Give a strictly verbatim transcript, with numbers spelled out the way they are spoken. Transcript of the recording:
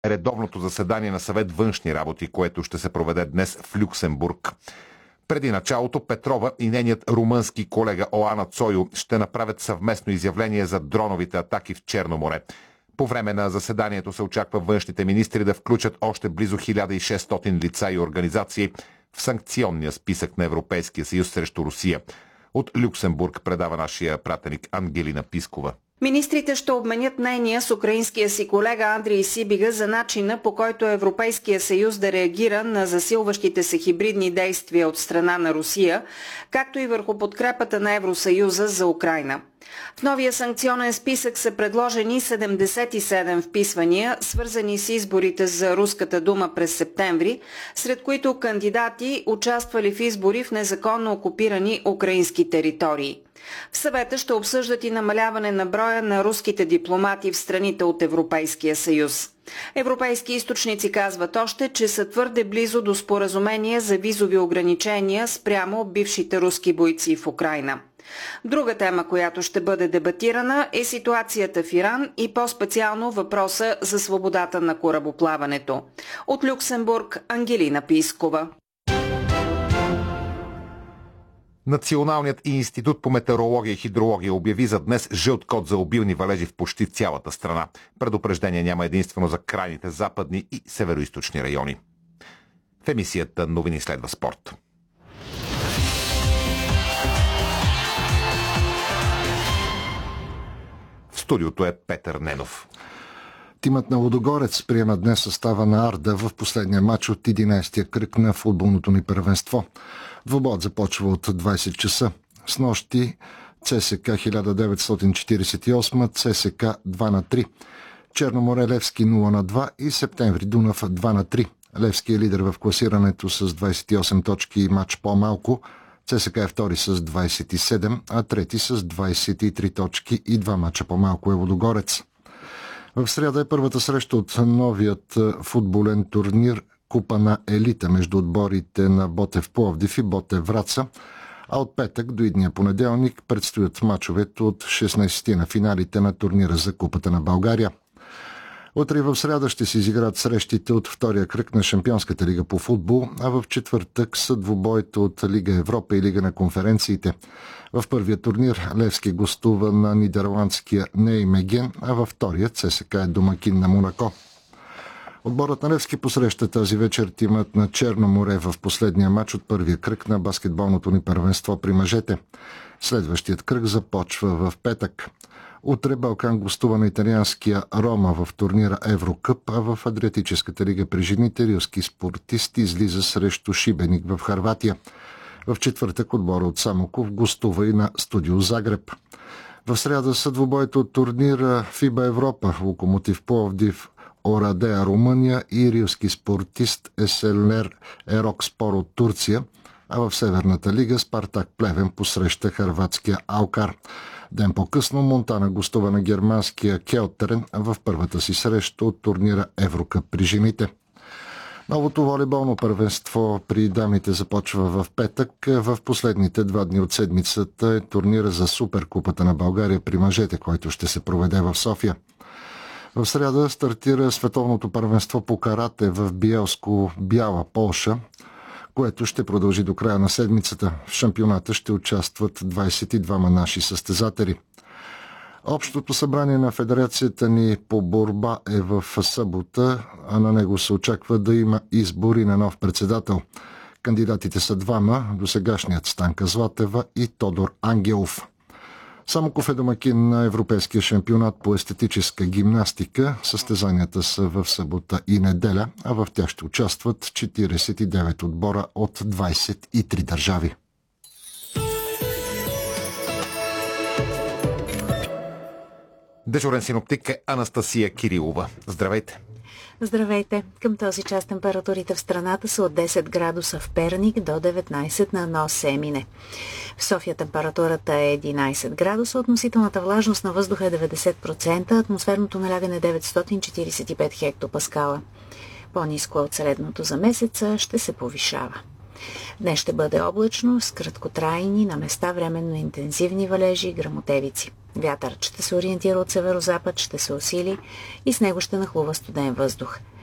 редовното заседание на Съвет външни работи, което ще се проведе днес в Люксембург. Преди началото Петрова и нейният румънски колега Оана Цойо ще направят съвместно изявление за дроновите атаки в Черно море. По време на заседанието се очаква външните министри да включат още близо хиляда и шестстотин лица и организации в санкционния списък на Европейския съюз срещу Русия. От Люксембург предава нашия пратеник Ангелина Пискова. Министрите ще обменят мнения с украинския си колега Андрий Сибига за начина, по който Европейския съюз да реагира на засилващите се хибридни действия от страна на Русия, както и върху подкрепата на Евросъюза за Украйна. В новия санкционен списък са предложени седемдесет и седем вписвания, свързани с изборите за Руската дума през септември, сред които кандидати участвали в избори в незаконно окупирани украински територии. В съвета ще обсъждат и намаляване на броя на руските дипломати в страните от Европейския съюз. Европейски източници казват още, че са твърде близо до споразумение за визови ограничения спрямо бившите руски бойци в Украйна. Друга тема, която ще бъде дебатирана, е ситуацията в Иран и по-специално въпроса за свободата на корабоплаването. От Люксембург Ангелина Пискова. Националният институт по метеорология и хидрология обяви за днес жълт код за обилни валежи в почти цялата страна. Предупреждение няма единствено за крайните западни и североизточни райони. В емисията новини следва спорт. В студиото е Петър Ненов. Тимът на Лудогорец приема днес състава на Арда в последния матч от единайсетия кръг на футболното ни първенство. Двубоят започва от двайсет часа. С нощи ЦСКА хиляда деветстотин четирийсет и осма, ЦСКА два на три. Черно море Левски нула на два и Септември Дунав два на три. Левски е лидер в класирането с двайсет и осем точки и матч по-малко. ЦСКА е втори с двайсет и седем, а трети с двайсет и три точки и два мача по-малко е Лудогорец. В сряда е първата среща от новият футболен турнир Купа на елита между отборите на Ботев Пловдив и Ботев Враца, а от петък до идния понеделник предстоят мачовете от шестнайсети на финалите на турнира за Купата на България. Утре в сряда ще се изиграят срещите от втория кръг на Шампионската лига по футбол, а в четвъртък са двубоите от Лига Европа и Лига на конференциите. В първия турнир Левски гостува на нидерландския Неймеген, а във втория ЦСКА е домакин на Монако. Отборът на Левски посреща тази вечер тимът на Черно море в последния матч от първия кръг на баскетболното ни първенство при мъжете. Следващият кръг започва в петък. Утре Балкан гостува на италианския Рома в турнира Еврокъп, а в Адриатическата лига при жените рилски спортист излиза срещу Шибеник в Хърватия. В четвъртък отбора от Самоков гостува и на Студио Загреб. В сряда са двубоите от турнира ФИБА Европа, Локомотив Пловдив, Орадея Румъния и рилски спортист Еселнер Ерок Спор от Турция, а в Северната лига Спартак Плевен посреща хърватския Алкар. Ден по-късно Монтана гостува на германския Келтерен в първата си среща от турнира Еврокъп при жените. Новото волейболно първенство при дамите започва в петък. В последните два дни от седмицата е турнира за Суперкупата на България при мъжете, който ще се проведе в София. В сряда стартира световното първенство по карате в Биелско, Бяла, Полша, което ще продължи до края на седмицата. В шампионата ще участват двайсет и двама наши състезатели. Общото събрание на Федерацията ни по борба е в събота, а на него се очаква да има избори на нов председател. Кандидатите са двама, досегашният Станка Златева и Тодор Ангелов. Самоков е домакин на Европейския шампионат по естетическа гимнастика. Състезанията са в събота и неделя, а в тях ще участват четирийсет и девет отбора от двайсет и три държави. Дежурен синоптик е Анастасия Кирилова. Здравейте! Здравейте! Към този час температурите в страната са от десет градуса в Перник до деветнайсет на Нос Емине. В София температурата е единайсет градуса, относителната влажност на въздуха е деветдесет процента, атмосферното налягане е деветстотин четирийсет и пет хектопаскала. По-ниско от средното за месеца ще се повишава. Днес ще бъде облачно с краткотрайни, на места временно интензивни валежи и гръмотевици. Вятърът ще се ориентира от северозапад, ще се усили и с него ще нахлува студен въздух.